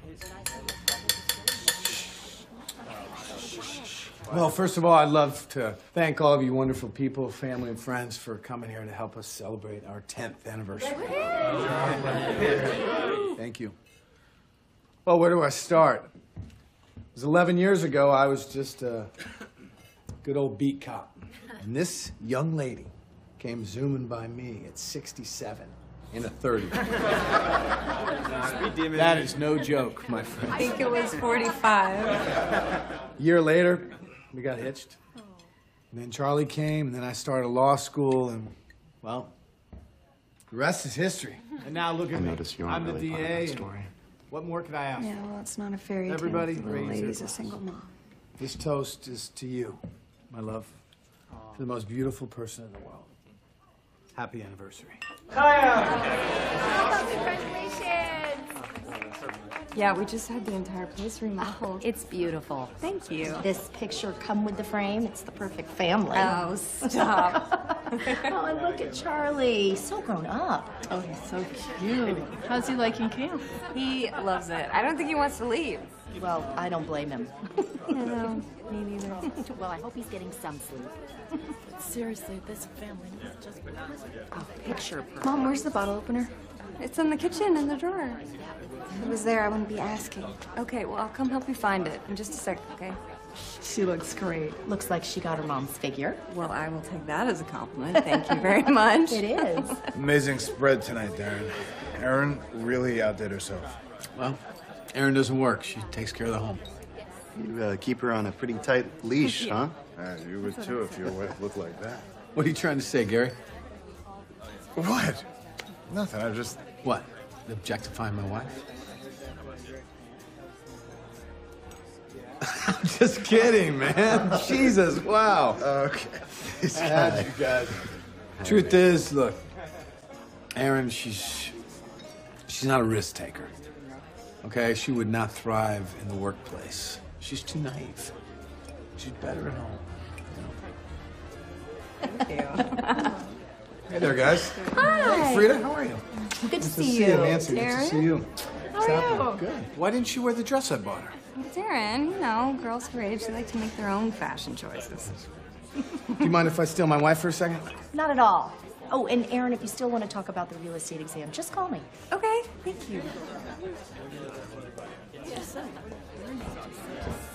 Well, first of all, I'd love to thank all of you wonderful people, family and friends, for coming here to help us celebrate our 10th anniversary. Thank you. Well, where do I start? It was 11 years ago. I was just a good old beat cop. And this young lady came zooming by me at 67 in a 30. That is no joke, my friend. I think it was 45. A year later, we got hitched. And then Charlie came, and then I started law school, and, well, the rest is history. And now look at me. I'm the really DA. Story. What more could I ask Yeah, for? well, it's not a fairy tale. Everybody The little raise their lady's a glasses. single mom. This toast is to you, my love. To the most beautiful person in the world. Happy anniversary. Yeah, we just had the entire place remodeled. It's beautiful. Thank you. This picture come with the frame. It's the perfect family. Oh, stop. Oh, and look at Charlie. So grown up. Oh, he's so cute. How's he liking camp? He loves it. I don't think he wants to leave. Well, I don't blame him. No, me neither. Well, I hope he's getting some sleep. Seriously, this family is just... Oh, picture perfect. Mom, where's the bottle opener? It's in the kitchen, in the drawer. If it was there, I wouldn't be asking. Okay, well, I'll come help you find it in just a sec, okay? She looks great. Looks like she got her mom's figure. Well, I will take that as a compliment. Thank you very much. It is. Amazing spread tonight, Darren. Erin really outdid herself. Well, Erin doesn't work. She takes care of the home. You keep her on a pretty tight leash, huh? You would too if your wife looked like that. What are you trying to say, Gary? What? Nothing. I just... What? Objectifying my wife? I'm just kidding, man. Jesus, wow. Okay. I had you guys. Truth is, look, Erin, she's not a risk taker. Okay? She would not thrive in the workplace. She's too naive. She's better at home. Thank you. Hey there, guys. Hi. Hey, Frida, how are you? Good to Good see you. Nancy. Good to see you. How are you? Good. Why didn't you wear the dress I bought her? Darren, you know, girls her age, they like to make their own fashion choices. Do you mind if I steal my wife for a second? Not at all. Oh, and Erin, if you still want to talk about the real estate exam, just call me. Okay, thank you.